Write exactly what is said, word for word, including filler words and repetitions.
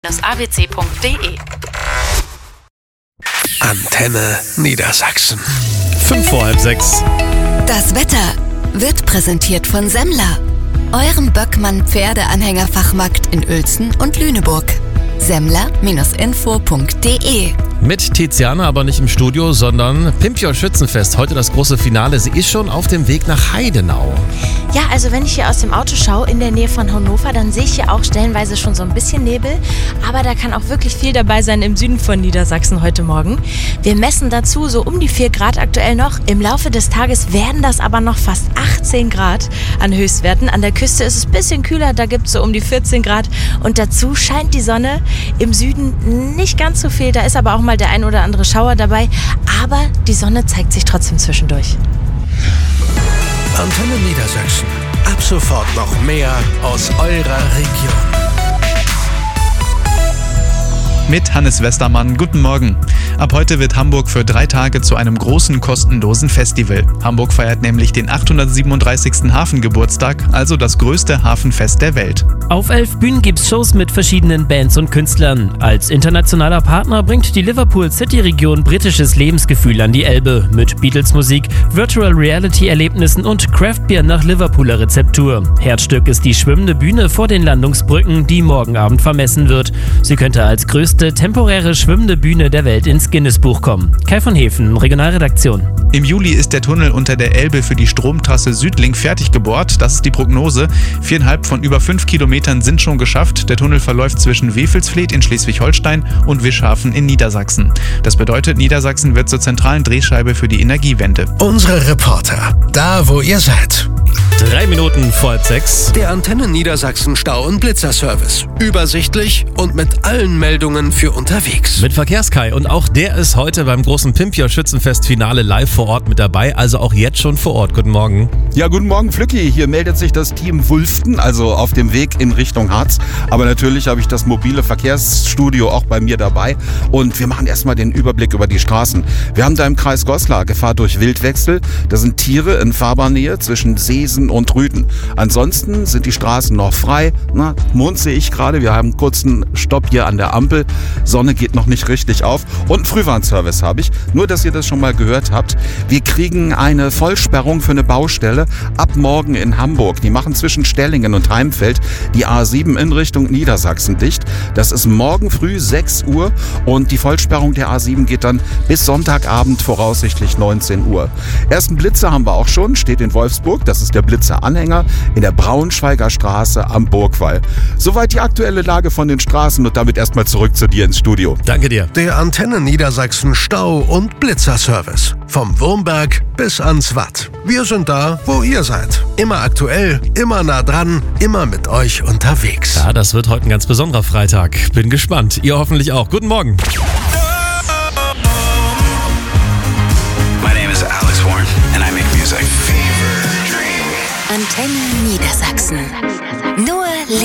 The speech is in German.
a b c punkt d e. Antenne Niedersachsen. Fünf vor halb sechs. Das Wetter wird präsentiert von Semmler, eurem Böckmann-Pferdeanhängerfachmarkt in Uelzen und Lüneburg. Semmler Info punkt d e. Mit Tiziana, aber nicht im Studio, sondern Pimpjoll Schützenfest. Heute das große Finale. Sie ist schon auf dem Weg nach Heidenau. Ja, also wenn ich hier aus dem Auto schaue, in der Nähe von Hannover, dann sehe ich hier auch stellenweise schon so ein bisschen Nebel. Aber da kann auch wirklich viel dabei sein im Süden von Niedersachsen heute Morgen. Wir messen dazu so um die vier Grad aktuell noch. Im Laufe des Tages werden das aber noch fast achtzehn Grad an Höchstwerten. An der Küste ist es ein bisschen kühler, da gibt es so um die vierzehn Grad. Und dazu scheint die Sonne im Süden nicht ganz so viel. Da ist aber auch mal der ein oder andere Schauer dabei. Aber die Sonne zeigt sich trotzdem zwischendurch. Antenne Niedersachsen. Ab sofort noch mehr aus eurer Region. Mit Hannes Westermann. Guten Morgen. Ab heute wird Hamburg für drei Tage zu einem großen kostenlosen Festival. Hamburg feiert nämlich den achthundertsiebenunddreißigsten Hafengeburtstag, also das größte Hafenfest der Welt. Auf elf Bühnen gibt's Shows mit verschiedenen Bands und Künstlern. Als internationaler Partner bringt die Liverpool City Region britisches Lebensgefühl an die Elbe mit Beatles-Musik, Virtual Reality-Erlebnissen und Craft-Bier nach Liverpooler Rezeptur. Herzstück ist die schwimmende Bühne vor den Landungsbrücken, die morgen Abend vermessen wird. Sie könnte als größte temporäre schwimmende Bühne der Welt ins Guinness-Buch kommen. Kai von Hefen, Regionalredaktion. Im Juli ist der Tunnel unter der Elbe für die Stromtrasse Südlink fertig gebohrt. Das ist die Prognose. Viereinhalb von über fünf Kilometern sind schon geschafft. Der Tunnel verläuft zwischen Wewelsfleth in Schleswig-Holstein und Wischhafen in Niedersachsen. Das bedeutet, Niedersachsen wird zur zentralen Drehscheibe für die Energiewende. Unsere Reporter, da wo ihr seid. Drei Minuten vor halb sechs. Der Antenne Niedersachsen Stau- und Blitzerservice. Übersichtlich und mit allen Meldungen für unterwegs. Mit Verkehrskai. Und auch der ist heute beim großen Pimpjoll Schützenfest Finale live vor Ort mit dabei. Also auch jetzt schon vor Ort. Guten Morgen. Ja, guten Morgen, Flücki. Hier meldet sich das Team Wulften, also auf dem Weg in Richtung Harz. Aber natürlich habe ich das mobile Verkehrsstudio auch bei mir dabei. Und wir machen erstmal den Überblick über die Straßen. Wir haben da im Kreis Goslar Gefahr durch Wildwechsel. Da sind Tiere in Fahrbarnähe zwischen Seesen und Rüthen. Ansonsten sind die Straßen noch frei. Na, Mond sehe ich gerade. Wir haben einen kurzen Stopp hier an der Ampel. Sonne geht noch nicht richtig auf. Und einen Frühwarnservice habe ich. Nur, dass ihr das schon mal gehört habt. Wir kriegen eine Vollsperrung für eine Baustelle ab morgen in Hamburg. Die machen zwischen Stellingen und Heimfeld die A sieben in Richtung Niedersachsen dicht. Das ist morgen früh sechs Uhr und die Vollsperrung der A sieben geht dann bis Sonntagabend voraussichtlich neunzehn Uhr. Ersten Blitzer haben wir auch schon. Steht in Wolfsburg. Das ist der Blitzer-Anhänger in der Braunschweiger Straße am Burgwall. Soweit die aktuelle Lage von den Straßen und damit erstmal zurück zu dir ins Studio. Danke dir. Der Antenne Niedersachsen Stau- und Blitzerservice. Vom Wurmberg bis ans Watt. Wir sind da, wo ihr seid. Immer aktuell, immer nah dran, immer mit euch unterwegs. Ja, das wird heute ein ganz besonderer Freitag. Bin gespannt. Ihr hoffentlich auch. Guten Morgen. My name is Alex Warren and I make music. Antenne Niedersachsen.